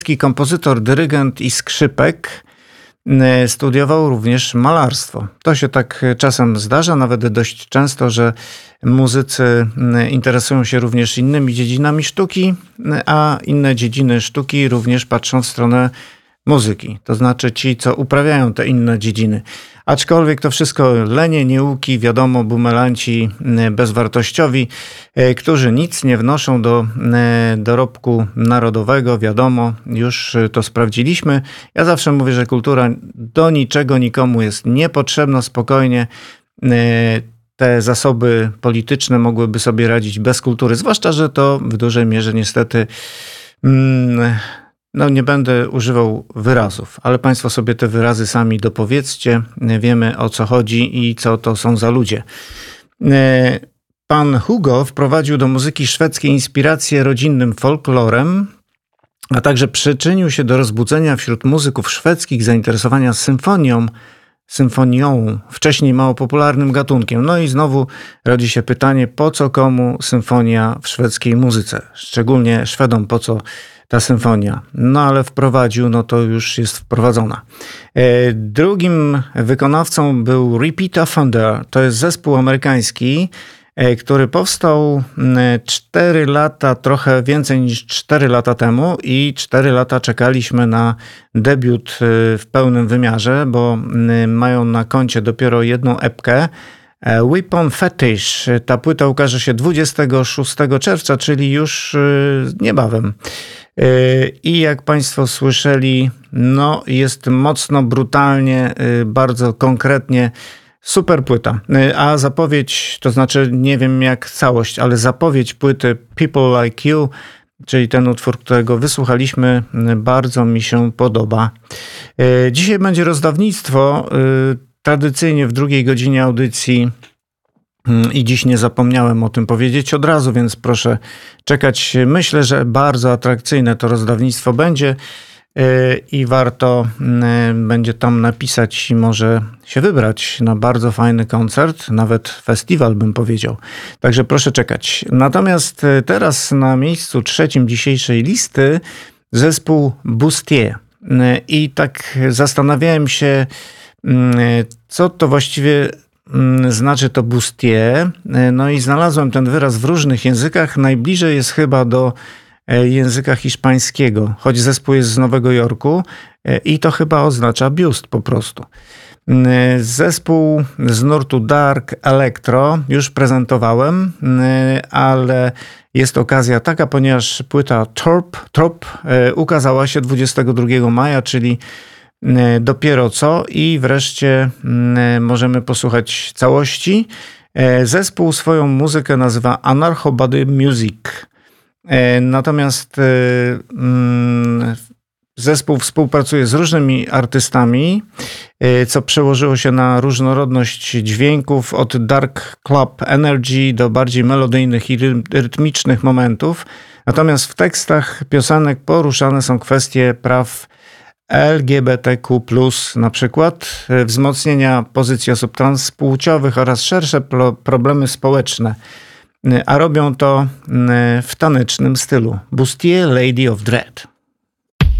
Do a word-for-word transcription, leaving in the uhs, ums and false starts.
Taki kompozytor, dyrygent i skrzypek. Studiował również malarstwo. To się tak czasem zdarza, nawet dość często, że muzycy interesują się również innymi dziedzinami sztuki, a inne dziedziny sztuki również patrzą w stronę muzyki. To znaczy ci, co uprawiają te inne dziedziny. Aczkolwiek to wszystko lenie, nieuki, wiadomo, bumelanci bezwartościowi, którzy nic nie wnoszą do dorobku narodowego, wiadomo, już to sprawdziliśmy. Ja zawsze mówię, że kultura do niczego, nikomu jest niepotrzebna, spokojnie. Te zasoby polityczne mogłyby sobie radzić bez kultury, zwłaszcza, że to w dużej mierze niestety... Mm, No nie będę używał wyrazów, ale państwo sobie te wyrazy sami dopowiedzcie. Wiemy, o co chodzi i co to są za ludzie. Pan Hugo wprowadził do muzyki szwedzkiej inspirację rodzinnym folklorem, a także przyczynił się do rozbudzenia wśród muzyków szwedzkich zainteresowania symfonią, symfonią, wcześniej mało popularnym gatunkiem. No i znowu rodzi się pytanie, po co komu symfonia w szwedzkiej muzyce? Szczególnie Szwedom, po co ta symfonia. No ale wprowadził, no to już jest wprowadzona. Drugim wykonawcą był Repeat Offender. To jest zespół amerykański, który powstał cztery lata, trochę więcej niż cztery lata temu i cztery lata czekaliśmy na debiut w pełnym wymiarze, bo mają na koncie dopiero jedną epkę. Weapon Fetish. Ta płyta ukaże się dwudziestego szóstego czerwca, czyli już niebawem. I jak państwo słyszeli, no jest mocno, brutalnie, bardzo konkretnie. Super płyta. A zapowiedź, to znaczy nie wiem jak całość, ale zapowiedź płyty People Like You, czyli ten utwór, którego wysłuchaliśmy, bardzo mi się podoba. Dzisiaj będzie rozdawnictwo. Tradycyjnie w drugiej godzinie audycji i dziś nie zapomniałem o tym powiedzieć od razu, więc proszę czekać. Myślę, że bardzo atrakcyjne to rozdawnictwo będzie i warto będzie tam napisać i może się wybrać na bardzo fajny koncert, nawet festiwal bym powiedział. Także proszę czekać. Natomiast teraz na miejscu trzecim dzisiejszej listy zespół Bustier. I tak zastanawiałem się, co to właściwie znaczy to bustier. No i znalazłem ten wyraz w różnych językach. Najbliżej jest chyba do języka hiszpańskiego, choć zespół jest z Nowego Jorku i to chyba oznacza biust po prostu. Zespół z nurtu Dark Electro już prezentowałem, ale jest okazja taka, ponieważ płyta Torp, Torp ukazała się dwudziestego drugiego maja, czyli dopiero co, i wreszcie możemy posłuchać całości. Zespół swoją muzykę nazywa Anarcho Body Music. Natomiast zespół współpracuje z różnymi artystami, co przełożyło się na różnorodność dźwięków od dark club energy do bardziej melodyjnych i rytmicznych momentów. Natomiast w tekstach piosenek poruszane są kwestie praw L G B T Q plus, na przykład wzmocnienia pozycji osób transpłciowych oraz szersze problemy społeczne. A robią to w tanecznym stylu. Bustier, Lady of Dread.